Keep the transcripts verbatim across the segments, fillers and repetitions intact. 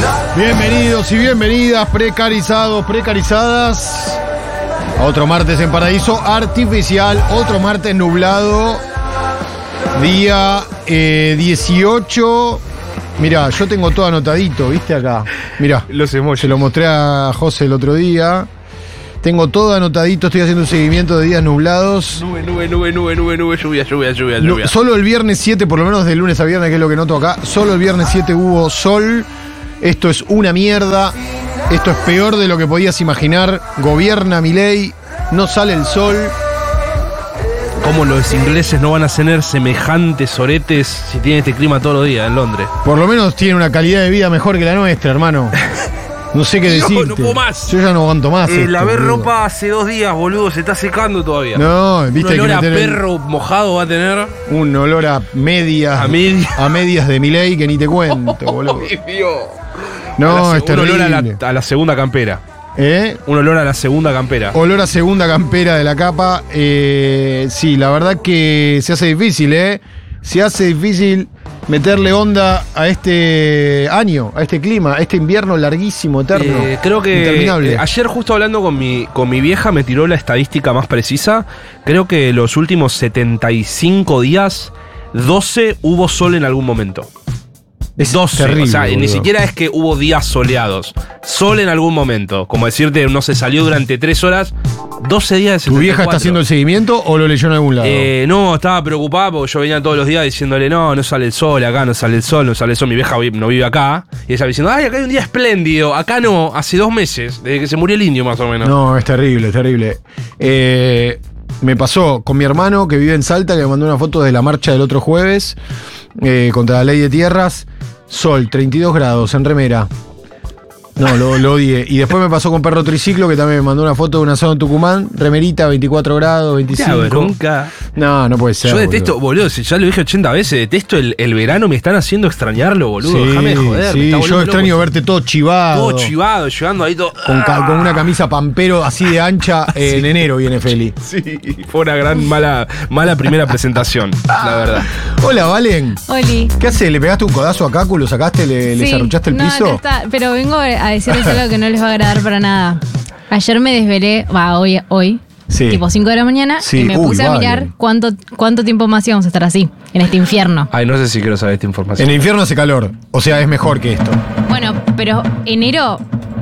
Bienvenidos y bienvenidas, precarizados, precarizadas, a otro martes en Paraíso Artificial, otro martes nublado, día eh, dieciocho. Mirá, yo tengo todo anotadito, ¿viste acá? Mirá, los emojis. Se lo mostré a José el otro día. Tengo todo anotadito, estoy haciendo un seguimiento de días nublados. Nube, nube, nube, nube, nube, nube, lluvia, lluvia, lluvia, lluvia. Solo el viernes siete, por lo menos de lunes a viernes, que es lo que noto acá, solo el viernes siete hubo sol. Esto es una mierda. Esto es peor de lo que podías imaginar. Gobierna Milei, no sale el sol. ¿Cómo los ingleses no van a tener semejantes oretes si tienen este clima todos los días en Londres? Por lo menos tienen una calidad de vida mejor que la nuestra, hermano. No sé qué decirte. No, no puedo más. Yo ya no aguanto más. Eh, esto, lavé boludo. ropa hace dos días, boludo. Se está secando todavía. No, viste. Un olor que a meter perro mojado va a tener. Un olor a medias. A medias. A medias de Milei que ni te cuento, boludo. Dios. No, la, es terrible. Un olor a la, a la segunda campera. ¿Eh? Un olor a la segunda campera. Olor a segunda campera de la capa. Eh, sí, la verdad que se hace difícil, ¿eh? Se hace difícil meterle onda a este año, a este clima, a este invierno larguísimo, eterno. Eh, creo que interminable. Eh, ayer justo hablando con mi, con mi vieja me tiró la estadística más precisa. Creo que los últimos setenta y cinco días, doce hubo sol en algún momento. Es doce, terrible, o sea, boludo. ni siquiera es que hubo días soleados. Sol en algún momento. Como decirte, no se salió durante tres horas. doce días de setenta y cuatro. ¿Tu vieja está haciendo el seguimiento o lo leyó en algún lado? Eh, no, estaba preocupada porque yo venía todos los días diciéndole, no, no sale el sol, acá no sale el sol, no sale el sol. Mi vieja no vive acá. Y ella diciendo, ay, acá hay un día espléndido. Acá no, hace dos meses, desde que se murió el indio más o menos. No, es terrible, es terrible. Eh, me pasó con mi hermano que vive en Salta, que me mandó una foto de la marcha del otro jueves eh, contra la ley de tierras. Sol, treinta y dos grados, en remera. No, lo, lo odié. Y después me pasó con Perro Triciclo, que también me mandó una foto de un asado en Tucumán. Remerita, veinticuatro grados, veinticinco. Nunca. No, no puede ser. Yo detesto, boludo, si ya lo dije ochenta veces, detesto el, el verano, me están haciendo extrañarlo, boludo. Sí, Déjame de joder. sí, me está yo volviendo extraño loco. verte todo chivado. Todo chivado, llegando ahí todo. Con, ca- con una camisa pampero así de ancha. eh, En enero viene Feli. Sí, fue una gran mala, mala primera presentación, la verdad. Hola, Valen. Oli. ¿Qué haces? ¿Le pegaste un codazo a Cacu? ¿Lo sacaste? ¿Le, le Sí. serruchaste el no, piso? acá está, pero vengo a decirles algo que no les va a agradar para nada. Ayer me desvelé, va, hoy, hoy Sí. tipo cinco de la mañana, Sí. y me Uy, puse a vale. mirar cuánto, cuánto tiempo más íbamos a estar así, en este infierno. Ay, no sé si quiero saber esta información. En el infierno hace calor. O sea, es mejor que esto. Bueno, pero enero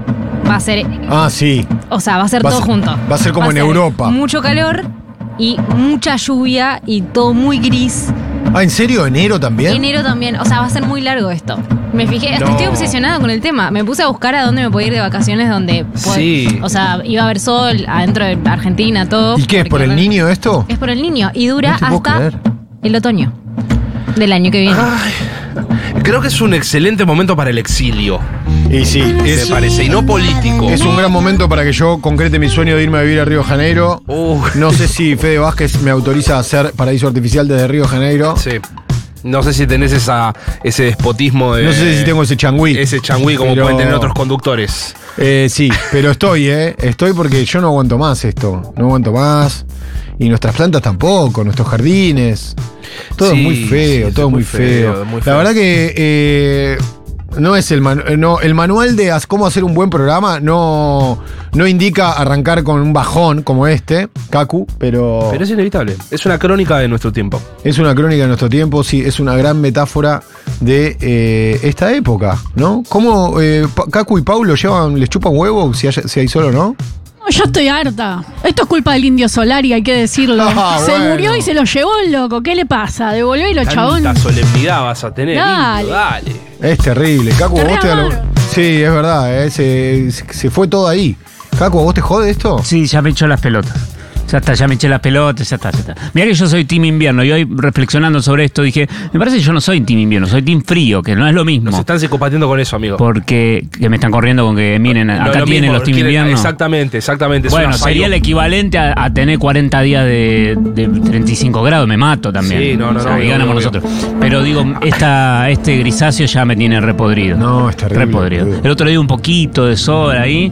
va a ser, Ah, sí. o sea, va a ser Va a todo ser- junto. va a ser como en Europa. Mucho calor y mucha lluvia y todo muy gris. Ah, ¿en serio? ¿Enero también? Enero también, o sea, va a ser muy largo esto. Me fijé, No. estoy obsesionada con el tema. Me puse a buscar a dónde me podía ir de vacaciones donde, pod- Sí. o sea, iba a haber sol adentro de Argentina, todo. ¿Y qué? ¿Es por porque el re- niño esto? Es por el niño y dura No te puedo hasta creer. el otoño del año que viene. Ay, creo que es un excelente momento para el exilio, Y sí, me es, parece, y no político. es un gran momento para que yo concrete mi sueño de irme a vivir a Río de Janeiro. Uh, No sé si Fede Vázquez me autoriza a hacer paraíso artificial desde Río de Janeiro. sí. No sé si tenés esa, ese despotismo de... No sé si tengo ese changüí. Ese changüí como Pero- pueden tener otros conductores. Eh, sí, pero estoy, ¿eh? Estoy porque yo no aguanto más esto. No aguanto más. Y nuestras plantas tampoco, nuestros jardines. Todo Sí, es muy feo, sí, todo es muy muy feo. feo, muy La feo. verdad que eh, no es el, manu- no, el manual de as- cómo hacer un buen programa no, no indica arrancar con un bajón como este, Cacu, pero, Pero es inevitable. Es una crónica de nuestro tiempo. es una crónica de nuestro tiempo, sí, es una gran metáfora de eh, esta época, ¿no? ¿Cómo eh, Pa- Cacu y Paulo llevan, les chupan huevo si hay, si hay sol o no? Yo estoy harta. Esto es culpa del Indio Solari, hay que decirlo. Ah, se bueno. murió y se lo llevó el loco. ¿Qué le pasa? Devolvélo, chabón. Tanta solemnidad vas a tener, Dale. Indio, dale. Es terrible. Cacu, Te vos te da lo- reamaron. Sí, es verdad, eh, se, se fue todo ahí. Cacu, ¿vos te jode esto? Sí, ya me echó las pelotas. Ya está, ya me eché las pelotas, ya está, ya está. Mirá que yo soy team invierno y hoy reflexionando sobre esto dije, me parece que yo no soy team invierno, soy team frío, que no es lo mismo. Nos están psicopateando con eso, amigo. Porque que me están corriendo con que miren, Lo- acá lo tienen mismo, los team quieren- invierno. Exactamente, exactamente. es Bueno, una sería el fallo. equivalente a, a tener cuarenta días de, de treinta y cinco grados, me mato también. Sí, no, no, O sea, no, y obvio, ganamos obvio. nosotros. Pero digo, esta, este grisáceo ya me tiene repodrido. No, es terrible, Repodrido. boludo. El otro día un poquito de sol ahí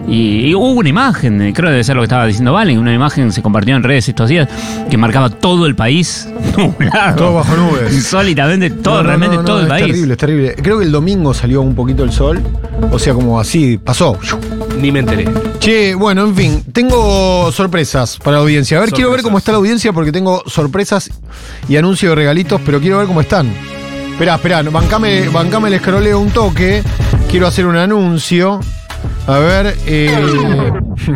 Y, y hubo una imagen, eh, creo que debe ser lo que estaba diciendo Valen, una imagen se compartió en redes estos días que marcaba todo el país nublado. Todo bajo nubes. Insólitamente, todo, No, no, realmente no, no, todo el es país. terrible, es terrible. Creo que el domingo salió un poquito el sol. O sea, como así, pasó. Ni me enteré. Che, bueno, en fin, tengo sorpresas para la audiencia. A ver, quiero ver Sorpresas. cómo está la audiencia porque tengo sorpresas y anuncio de regalitos, pero quiero ver cómo están. Esperá, esperá, bancame, bancame el escroleo un toque. Quiero hacer un anuncio. A ver, eh,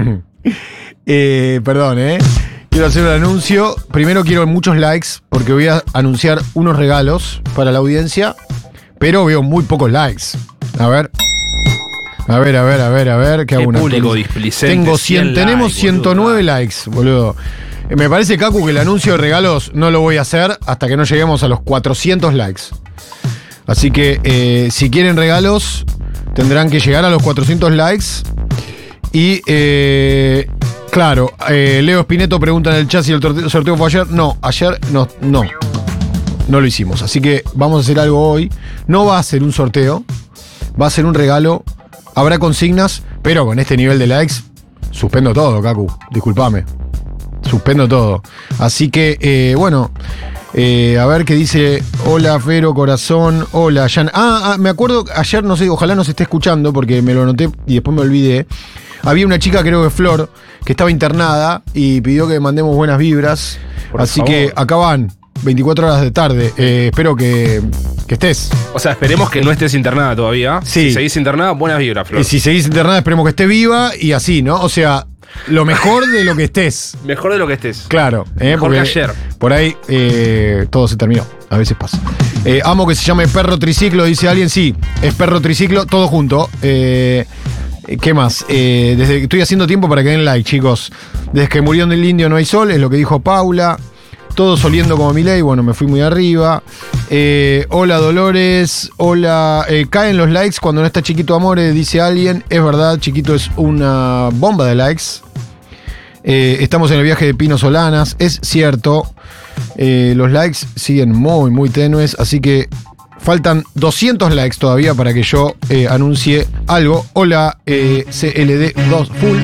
eh, perdón, eh. Quiero hacer un anuncio. Primero quiero muchos likes porque voy a anunciar unos regalos para la audiencia, pero veo muy pocos likes. A ver. A ver, a ver, a ver, a ver. ¿Qué Qué hago? Una público actualiz- displicente, Tengo cien, cien tenemos likes, ciento nueve boludo. likes, boludo. Eh, Me parece, Cacu, que el anuncio de regalos no lo voy a hacer hasta que no lleguemos a los cuatrocientos likes. Así que eh, si quieren regalos, tendrán que llegar a los cuatrocientos likes. Y, eh, claro, eh, Leo Spineto pregunta en el chat si el torte- sorteo fue ayer. No, ayer no, no. No lo hicimos. Así que vamos a hacer algo hoy. No va a ser un sorteo, va a ser un regalo. Habrá consignas, pero con este nivel de likes, suspendo todo, Cacu. Disculpame. Suspendo todo. Así que, eh, bueno, eh, a ver qué dice. Hola, Fero, corazón. Hola, Jan. Ah, ah, me acuerdo, ayer, no sé, ojalá nos esté escuchando porque me lo anoté y después me olvidé. Había una chica, creo que Flor, que estaba internada y pidió que mandemos buenas vibras. Por Así favor. que acá van, veinticuatro horas de tarde. Eh, espero que, que estés. O sea, esperemos que no estés internada todavía. Sí. Si seguís internada, buenas vibras, Flor. Y si seguís internada, esperemos que estés viva y así, ¿no? O sea, lo mejor de lo que estés. Mejor de lo que estés. Claro, ¿eh? Mejor Porque que ayer. por ahí eh, todo se terminó. A veces pasa. Eh, amo que se llame Perro Triciclo, dice alguien. Sí, es Perro Triciclo, todo junto. Eh, ¿Qué más? Eh, desde que estoy haciendo tiempo para que den like, chicos. Desde que murió el indio no hay sol, es lo que dijo Paula. Todos oliendo como Milei, bueno, me fui muy arriba. Eh, hola Dolores, hola. Eh, caen los likes cuando no está Chiquito Amore, dice alguien. Es verdad, Chiquito es una bomba de likes. Eh, estamos en el viaje de Pino Solanas, es cierto. Eh, los likes siguen muy, muy tenues, así que faltan doscientos likes todavía para que yo eh, anuncie algo. Hola, eh, C L D dos Full.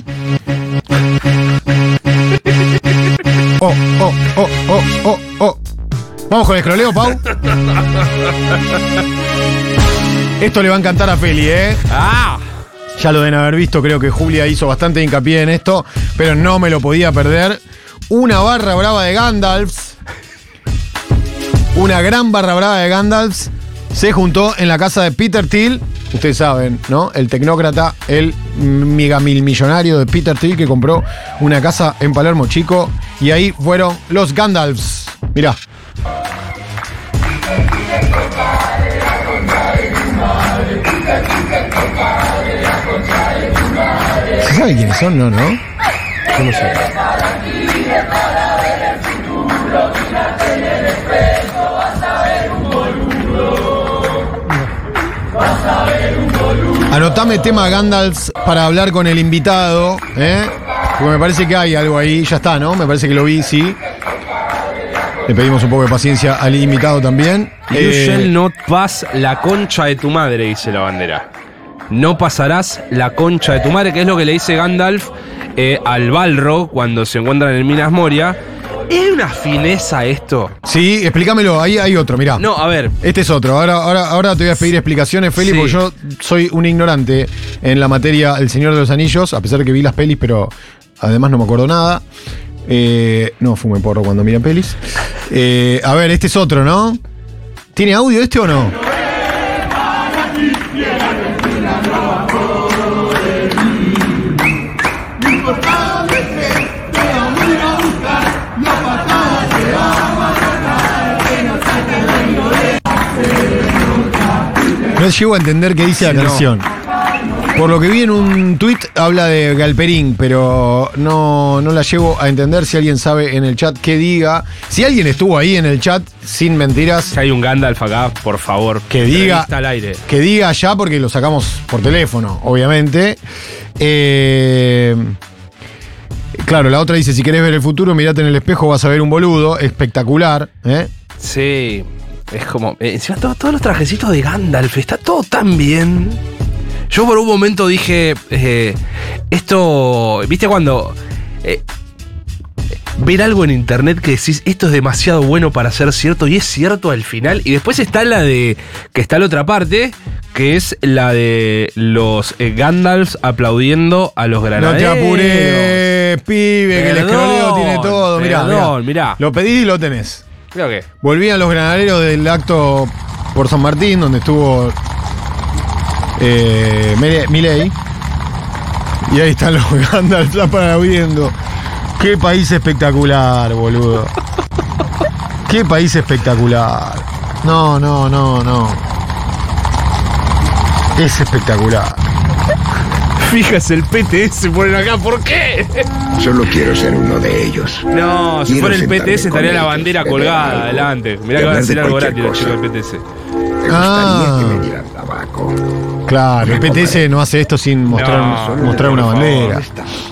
Oh, oh, oh, oh, oh, oh. Vamos con el escroleo, Pau. Esto le va a encantar a Feli, ¿eh? ¡Ah! Ya lo deben haber visto, creo que Julia hizo bastante hincapié en esto, pero no me lo podía perder. Una barra brava de Gandalfs. Una gran barra brava de Gandalfs se juntó en la casa de Peter Thiel. Ustedes saben, ¿no? El tecnócrata, el megamillonario de Peter Thiel que compró una casa en Palermo Chico. Y ahí fueron los Gandalfs. Mirá. ¿Se sabe quiénes son? No, ¿no? Yo no sé. Anotame tema Gandalf para hablar con el invitado, ¿eh? Porque me parece que hay algo ahí, ya está, ¿no? Me parece que lo vi, sí. Le pedimos un poco de paciencia al invitado también. You Eh, shall not pass la concha de tu madre, dice la bandera. No pasarás la concha de tu madre, que es lo que le dice Gandalf eh, al Balrog cuando se encuentran en Minas Moria. ¿Es una fineza esto? sí, explícamelo, ahí hay otro, mirá. No, a ver. Este es otro. Ahora, ahora, ahora te voy a pedir explicaciones, Feli, Sí. porque yo soy un ignorante en la materia El Señor de los Anillos, a pesar de que vi las pelis, pero además no me acuerdo nada. Eh, no fume porro cuando mira pelis. Eh, a ver, este es otro, ¿no? ¿Tiene audio este o no? No llego a entender qué dice la Sí, no. canción. Por lo que vi en un tuit habla de Galperín, pero no, no la llego a entender. Si alguien sabe en el chat que diga. Si alguien estuvo ahí en el chat, sin mentiras, Si hay un Gandalf acá, por favor. Que diga- Entrevista al aire. que diga ya porque lo sacamos por teléfono, obviamente. Eh, claro, la otra dice, si querés ver el futuro, mirate en el espejo, vas a ver un boludo. Espectacular, ¿eh? Sí. Es como. eh, encima todo- todos los trajecitos de Gandalf. Está todo tan bien. Yo por un momento dije, eh, esto, ¿viste cuando eh, ver algo en internet que decís, esto es demasiado bueno para ser cierto, y es cierto al final? Y después está la de, que está la otra parte, que es la de los eh, Gandalfs aplaudiendo a los No granaderos. te apures, pibe, que el Perdón, escroleo tiene todo. Mirá, perdón, mirá. mirá. Lo pedí y lo tenés. Creo que. Volvían los granaderos del acto por San Martín, donde estuvo eh, Mile- Milei. Y ahí están los Gandalf aplaudiendo. Qué país espectacular, boludo. Qué país espectacular. No, no, no, no. Es espectacular. Fíjese, el P T S ponen acá, ¿por qué? Solo quiero ser uno de ellos. No, si Quiero fuera el P T S sentarme estaría con la ellos, bandera beber colgada algo, adelante. Mirá y que van a hablar decir de algo cualquier gratis los chicos del cosa. P T S. Me gustaría Ah. que me dieran tabaco. Claro, el P T S no hace esto sin mostrar, No, mostrar una por favor. bandera.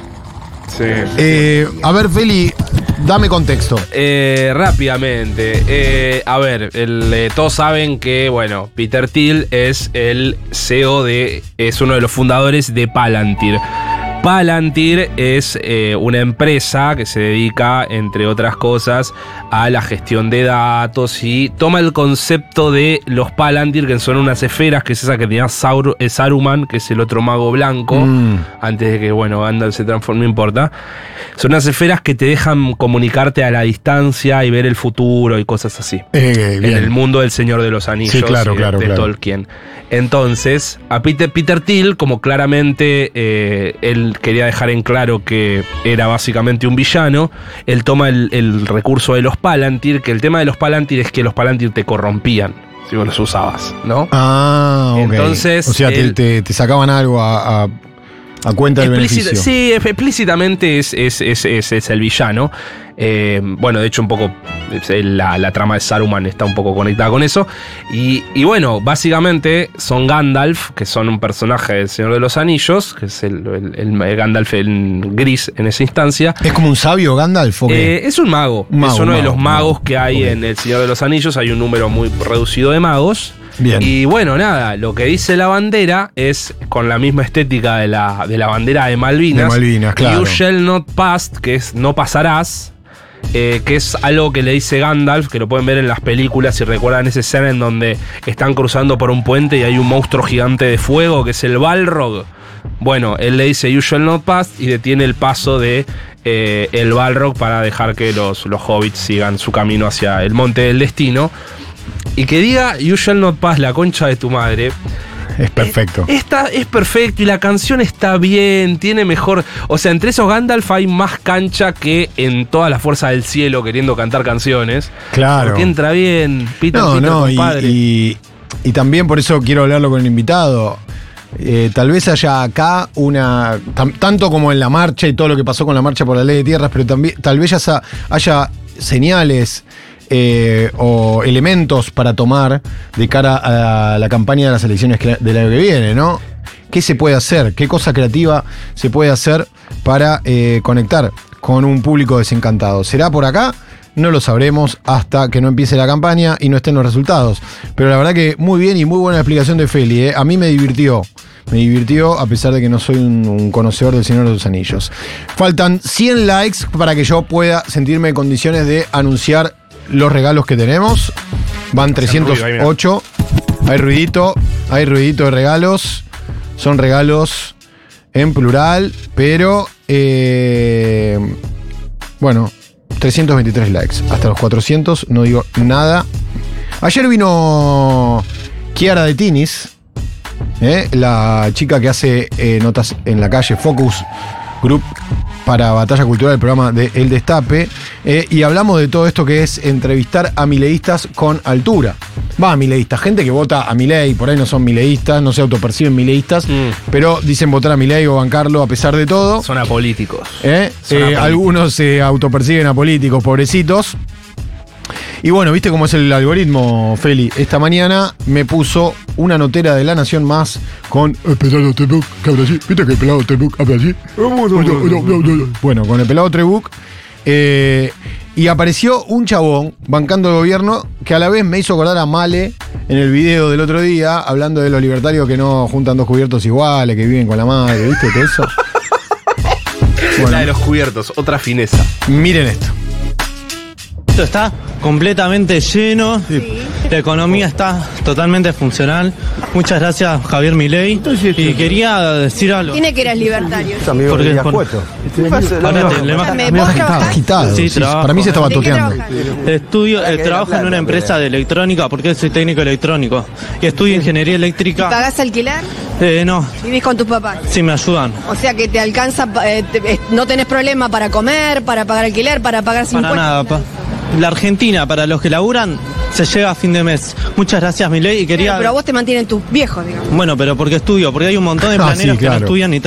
Sí. Eh, a ver, Feli, dame contexto. Eh, rápidamente, eh, a ver, el, eh, todos saben que, bueno, Peter Thiel es el C E O de, es uno de los fundadores de Palantir. Palantir es eh, una empresa que se dedica, entre otras cosas, a la gestión de datos y toma el concepto de los Palantir, que son unas esferas, que es esa que tenía Saur- eh, Saruman, que es el otro mago blanco, Mm. antes de que, bueno, Gandalf se transforme, no importa. Son unas esferas que te dejan comunicarte a la distancia y ver el futuro y cosas así. Eh, En bien. el mundo del Señor de los Anillos Sí, claro, y de, claro, de claro. Tolkien. Entonces, a Peter, Peter Thiel, como claramente eh, él quería dejar en claro que era básicamente un villano, él toma el, el recurso de los Palantir, que el tema de los Palantir es que los Palantir te corrompían si vos los usabas, ¿no? Ah, ok. Entonces, o sea, te, el- te- te sacaban algo a, a- a cuenta del Explícita- beneficio. sí, efe- explícitamente es, es, es, es- es el villano. Eh, bueno, de hecho, un poco es el- la, la trama de Saruman está un poco conectada con eso. Y, y bueno, básicamente son Gandalf, que son un personaje del Señor de los Anillos, que es el, el- el Gandalf en gris en esa instancia. ¿Es como un sabio Gandalf o qué? Eh, es un mago. Un mago, es uno un de los mago, magos mago. que hay Ok. en El Señor de los Anillos. Hay un número muy reducido de magos. Bien. Y bueno, nada, lo que dice la bandera es con la misma estética de la, de la bandera de Malvinas. De Malvinas, claro. You shall not pass, que es no pasarás. eh, que es algo que le dice Gandalf, que lo pueden ver en las películas, si recuerdan esa escena en donde están cruzando por un puente y hay un monstruo gigante de fuego, que es el Balrog. Bueno, él le dice You shall not pass y detiene el paso de eh, el Balrog para dejar que los, los hobbits sigan su camino hacia el monte del destino. Y que diga You shall not pass, la concha de tu madre. Es perfecto. Esta es perfecto y la canción está bien, tiene mejor. O sea, entre esos Gandalf hay más cancha que en toda la fuerza del cielo queriendo cantar canciones. Claro. Porque entra bien, Peter, No, Peter, no, y, compadre. y- y también por eso quiero hablarlo con el invitado. Eh, tal vez haya acá una. tam- tanto como en la marcha y todo lo que pasó con la marcha por la ley de tierras, pero también tal vez haya, haya señales eh, o elementos para tomar de cara a la campaña de las elecciones que- del año que viene, ¿no? ¿Qué se puede hacer? ¿Qué cosa creativa se puede hacer para eh, conectar con un público desencantado? ¿Será por acá? No lo sabremos hasta que no empiece la campaña y no estén los resultados. Pero la verdad que muy bien y muy buena explicación de Feli. ¿eh? A mí me divirtió. Me divirtió a pesar de que no soy un, un conocedor del Señor de los Anillos. Faltan cien likes para que yo pueda sentirme en condiciones de anunciar los regalos que tenemos. Van trescientos ocho. Hay ruidito, hay ruidito de regalos. Son regalos en plural, pero eh, bueno, trescientos veintitrés likes. Hasta los cuatrocientos no digo nada. Ayer vino Chiara de Tinis, ¿eh? La chica que hace eh, notas en la calle, Focus Group para Batalla Cultural, el programa de El Destape, eh, y hablamos de todo esto que es entrevistar a mileístas con altura. Va, a mileístas, gente que vota a Milei, por ahí no son mileístas, no se autoperciben mileístas, Mm. pero dicen votar a Milei o bancarlo a pesar de todo. Son apolíticos. ¿Eh? Son Eh, apolíticos. algunos se autopersiguen a políticos, pobrecitos. Y bueno, ¿viste cómo es el algoritmo, Feli? Esta mañana me puso una notera de La Nación Más con el pelado Trebuch que habla así. ¿Viste que el pelado Trebuch habla así? Bueno, con el pelado Trebuch. Eh, y apareció un chabón bancando el gobierno que a la vez me hizo acordar a Male en el video del otro día, hablando de los libertarios que no juntan dos cubiertos iguales, que viven con la madre, ¿viste? Todo eso. Bueno, La de los cubiertos, otra fineza. miren esto. Esto está completamente lleno, la economía está totalmente funcional. Muchas gracias, Javier Milei. Y quería decir algo. Tiene que eres libertario. Porque, por- Ahora te- le- Escúchame, ¿vos trabajás? Agitado. Sí, sí, trabajo. para mí se estaba ¿De qué toteando. trabajas? Estudio, eh, trabajo en una empresa de electrónica porque soy técnico electrónico. Y estudio ingeniería eléctrica. ¿Pagás alquiler? Eh, no, ¿Vivís con tus papás? sí me ayudan. O sea que te alcanza, eh, te- eh, no tenés problema para comer, para pagar alquiler, para pagar sin Para nada. pa- La Argentina, para los que laburan, se llega a fin de mes. Muchas gracias, Milei. Y quería. Pero a vos te mantienen tus viejos, digamos. Bueno, pero porque estudio, porque hay un montón de Ah, planeros sí, que no claro. estudian ni